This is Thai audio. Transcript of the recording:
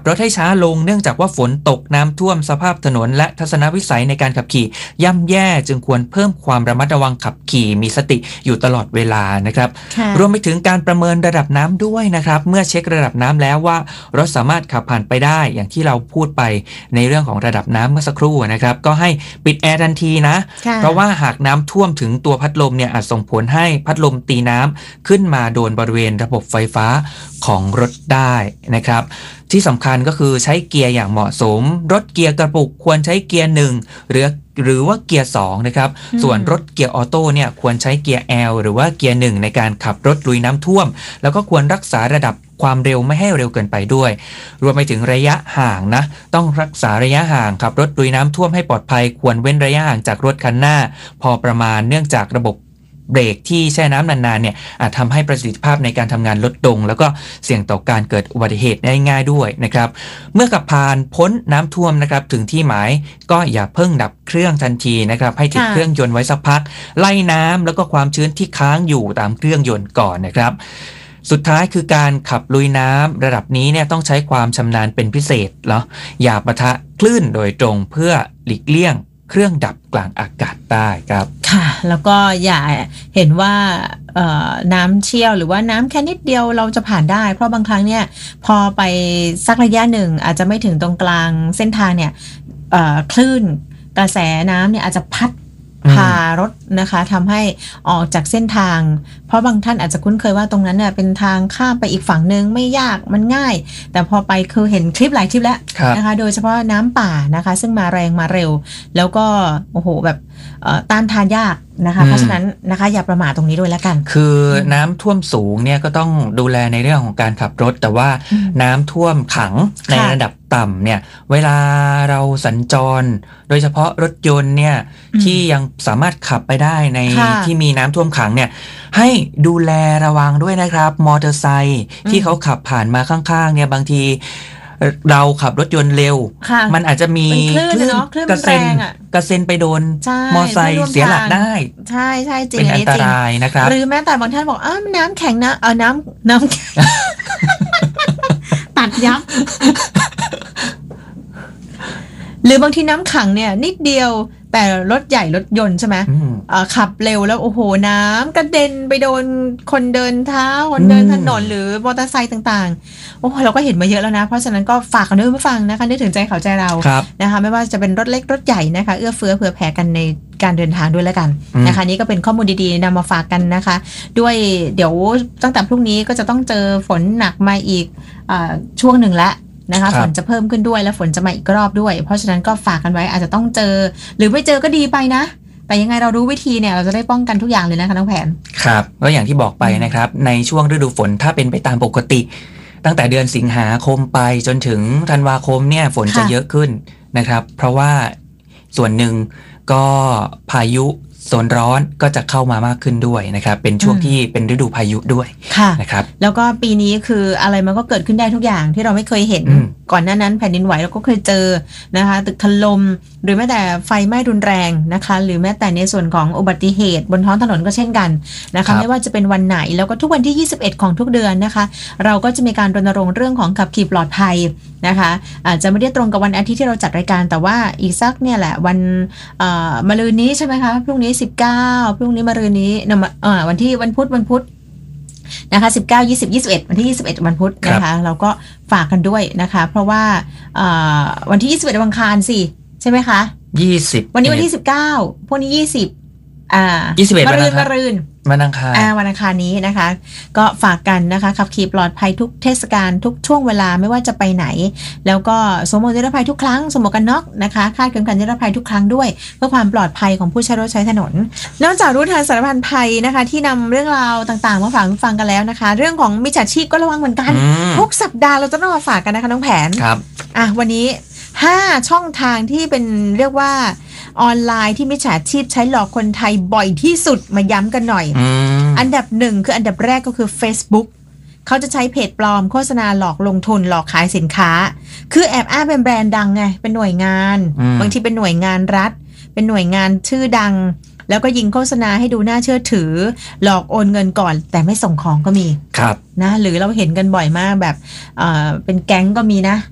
รถให้ช้าลงเนื่องจากว่าฝนตกน้ำท่วมสภาพถนนและทัศนวิสัยในการขับขี่ย่ำแย่จึงควรเพิ่มความระมัดระวังขับขี่มีสติอยู่ตลอดเวลานะครับรวมไปถึงการประเมินระดับน้ำด้วยนะครับเมื่อเช็คระดับน้ำแล้วว่ารถสามารถขับผ่านไปได้อย่างที่เราพูดไปในเรื่องของระดับน้ำเมื่อสักครู่นะครับก็ให้ปิดแอร์ทันทีนะเพราะว่าหากน้ำท่วมถึงตัวพัดลมเนี่ยอาจส่งผลให้พัดลมตีน้ำขึ้นมาโดนบริเวณระบบไฟฟ้าของรถได้นะครับที่สำคัญก็คือใช้เกียร์อย่างเหมาะสมรถเกียร์กระปุกควรใช้เกียร์1หรือว่าเกียร์2นะครับส่วนรถเกียร์ออโต้เนี่ยควรใช้เกียร์ L หรือว่าเกียร์1ในการขับรถลุยน้ำท่วมแล้วก็ควรรักษาระดับความเร็วไม่ให้เร็วเกินไปด้วยรวมไปถึงระยะห่างนะต้องรักษาระยะห่างขับรถลุยน้ำท่วมให้ปลอดภัยควรเว้นระยะห่างจากรถคันหน้าพอประมาณเนื่องจากระบบเบรกที่แช่น้ำนานๆเนี่ยอาจทำให้ประสิทธิภาพในการทำงานลดลงแล้วก็เสี่ยงต่อการเกิดอุบัติเหตุได้ง่ายด้วยนะครับเมื่อขับผ่านพ้นน้ำท่วมนะครับถึงที่หมายก็อย่าเพิ่งดับเครื่องทันทีนะครับให้ติดเครื่องยนต์ไว้สักพักไล่น้ำแล้วก็ความชื้นที่ค้างอยู่ตามเครื่องยนต์ก่อนนะครับสุดท้ายคือการขับลุยน้ำระดับนี้เนี่ยต้องใช้ความชำนาญเป็นพิเศษเนาะอย่าปะทะคลื่นโดยตรงเพื่อหลีกเลี่ยงเครื่องดับกลางอากาศได้ครับค่ะแล้วก็อย่าเห็นว่าน้ำเชี่ยวหรือว่าน้ำแค่นิดเดียวเราจะผ่านได้เพราะบางครั้งเนี่ยพอไปสักระยะหนึ่งอาจจะไม่ถึงตรงกลางเส้นทางเนี่ยคลื่นกระแสน้ำเนี่ยอาจจะพัดพารถนะคะทำให้ออกจากเส้นทางเพราะบางท่านอาจจะคุ้นเคยว่าตรงนั้นเนี่ยเป็นทางข้ามไปอีกฝั่งนึงไม่ยากมันง่ายแต่พอไปคือเห็นคลิปหลายคลิปแล้วนะคะโดยเฉพาะน้ำป่านะคะซึ่งมาแรงมาเร็วแล้วก็โอ้โหแบบต้านทานยากนะคะเพราะฉะนั้นนะคะอย่าประมาทตรงนี้ด้วยแล้วกันคือน้ำท่วมสูงเนี่ยก็ต้องดูแลในเรื่องของการขับรถแต่ว่าน้ำท่วมขังในระดับต่ำเนี่ยเวลาเราสัญจรโดยเฉพาะรถยนต์เนี่ยที่ยังสามารถขับไปได้ในที่มีน้ำท่วมขังเนี่ยให้ดูแลระวังด้วยนะครับมอเตอร์ไซค์ที่เขาขับผ่านมาข้างๆเนี่ยบางทีเราขับรถยนต์เร็วมันอาจจะมีคลื่นกระเซ็นไปโดนมอเตอร์ไซค์เสียหลักได้ใช่ใช่จริงเป็นอันตรายนะครับหรือแม้แต่บางท่านบอกน้ำแข็งนะน้ำแข็ง ตัดยับ หรือบางทีน้ำขังเนี่ยนิดเดียวแต่รถใหญ่รถยนต์ใช่ไหมขับเร็วแล้วโอ้โหน้ำกระเด็นไปโดนคนเดินเท้าคนเดินถนนหรือมอเตอร์ไซค์ต่างๆโอ้เราก็เห็นมาเยอะแล้วนะเพราะฉะนั้นก็ฝากกันด้วยผู้ฟังนะคะนึกถึงใจเขาใจเรานะคะไม่ว่าจะเป็นรถเล็กรถใหญ่นะคะเอื้อเฟื้อเผื่อแผ่กันในการเดินทางด้วยแล้วกันนะคะนี่ก็เป็นข้อมูลดีๆนำมาฝากกันนะคะด้วยเดี๋ยวตั้งแต่พรุ่งนี้ก็จะต้องเจอฝนหนักมาอีกช่วงหนึ่งละนะคะฝนจะเพิ่มขึ้นด้วยและฝนจะมาอีกรอบด้วยเพราะฉะนั้นก็ฝากกันไว้อาจจะต้องเจอหรือไม่เจอก็ดีไปนะแต่ยังไงเรารู้วิธีเนี่ยเราจะได้ป้องกันทุกอย่างเลยนะคะน้องแผนครับก็อย่างที่บอกไปนะครับในช่วงฤดูฝนถ้าเป็นไปตามปกติตั้งแต่เดือนสิงหาคมไปจนถึงธันวาคมเนี่ยฝนจะเยอะขึ้นนะครับเพราะว่าส่วนหนึ่งก็พายุโซนร้อนก็จะเข้ามามากขึ้นด้วยนะครับเป็นช่วงที่เป็นฤดูพายุด้วยนะครับแล้วก็ปีนี้คืออะไรมันก็เกิดขึ้นได้ทุกอย่างที่เราไม่เคยเห็นก่อนหน้านั้นแผ่นดินไหวเราก็เคยเจอนะคะตึกถล่มหรือแม้แต่ไฟไหม้รุนแรงนะคะหรือแม้แต่ในส่วนของอุบัติเหตุบนท้องถนนก็เช่นกันนะคะไม่ว่าจะเป็นวันไหนแล้วก็ทุกวันที่21ของทุกเดือนนะคะเราก็จะมีการรณรงค์เรื่องของขับขี่ปลอดภัยนะคะอาจจะไม่ได้ตรงกับวันอาทิตย์ที่เราจัดรายการแต่ว่าอีกสักเนี่ยแหละวันมะรืนนี้ใช่ไหมคะพรุ่งนี้19พรุ่งนี้มะรืนนี้วันพุธนะคะ19 20 21วันที่21วันพุธนะคะเราก็ฝากกันด้วยนะคะเพราะว่าวันที่21วันอังคารสิใช่ไหมคะ 20 วันนี้วันที่19พวกนี้ 21 มะรืนวันอังคารวันอังคารนี้นะคะก็ฝากกันนะคะขับขี่ปลอดภัยทุกเทศกาลทุกช่วงเวลาไม่ว่าจะไปไหนแล้วก็สวมหมวกนิรภัยทุกครั้งสวมหมวกกันน็อกนะคะคาดเข็มขัดนิรภัยทุกครั้งด้วยเพื่อความปลอดภัยของผู้ใช้รถใช้ถนนนอกจากรู้ทันสารพันภัยนะคะที่นำเรื่องราวต่างๆมาฝากฟังกันแล้วนะคะเรื่องของมิจฉาชีพก็ระวังเหมือนกันทุกสัปดาห์เราจะต้องมาฝากกันนะคะน้องแผนครับวันนี้5ช่องทางที่เป็นเรียกว่าออนไลน์ที่มิจฉาชีพใช้หลอกคนไทยบ่อยที่สุดมาย้ำกันหน่อยอันดับ1คืออันดับแรกก็คือ Facebook เขาจะใช้เพจปลอมโฆษณาหลอกลงทุนหลอกขายสินค้าคือแอบอ้างเป็นแบรนด์ดังไงเป็นหน่วยงานบางทีเป็นหน่วยงานรัฐเป็นหน่วยงานชื่อดังแล้วก็ยิงโฆษณาให้ดูน่าเชื่อถือหลอกโอนเงินก่อนแต่ไม่ส่งของก็มีครับนะหรือเราเห็นกันบ่อยมากแบบเป็นแก๊งก็มีนะ